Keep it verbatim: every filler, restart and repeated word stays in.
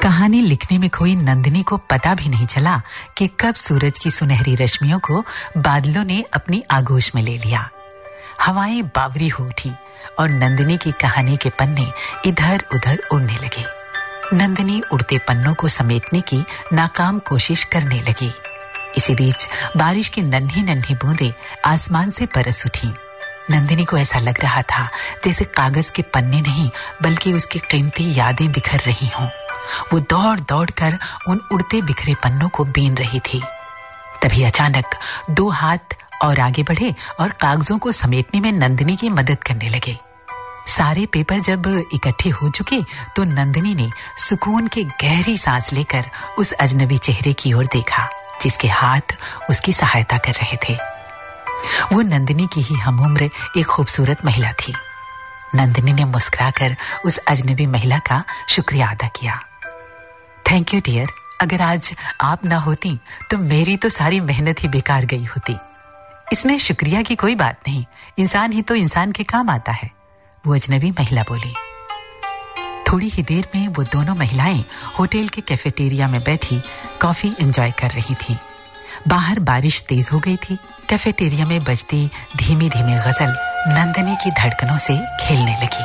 कहानी लिखने में खोई नंदिनी को पता भी नहीं चला कि कब सूरज की सुनहरी रश्मियों को बादलों ने अपनी आगोश में ले लिया। हवाएं बावरी हो उठी और नंदिनी की कहानी के पन्ने इधर-उधर उड़ने लगे। नंदिनी उड़ते पन्नों को समेटने की नाकाम कोशिश करने लगी। इसी बीच बारिश की नन्ही-नन्ही बूंदें आसमान से बरस उठी। नंदिनी को ऐसा लग रहा था जैसे कागज के पन्ने नहीं बल्कि उसकी कीमती यादें बिखर रही हों। वो दौड़-दौड़ कर उन उड़ते बिखरे पन्नों को बीन रही थी। तभी अचानक दो हाथ और आगे बढ़े और कागजों को समेटने में नंदिनी की मदद करने लगे। सारे पेपर जब इकट्ठे हो चुके तो नंदिनी ने सुकून की गहरी सांस लेकर उस अजनबी चेहरे की ओर देखा जिसके हाथ उसकी सहायता कर रहे थे। वो नंदिनी की ही हमउम्र एक खूबसूरत महिला थी। नंदिनी ने मुस्कुराकर उस अजनबी महिला का शुक्रिया अदा किया। थैंक यू डियर, अगर आज आप ना होती तो मेरी तो सारी मेहनत ही बेकार गई होती। इसमें शुक्रिया की कोई बात नहीं, इंसान ही तो इंसान के काम आता है, वो अजनबी महिला बोली। थोड़ी ही देर में वो दोनों महिलाएं होटल के कैफेटेरिया में बैठी कॉफी एंजॉय कर रही थी। बाहर बारिश तेज हो गई थी। कैफेटेरिया में बजती धीमी धीमी गजल नंदिनी की धड़कनों से खेलने लगी।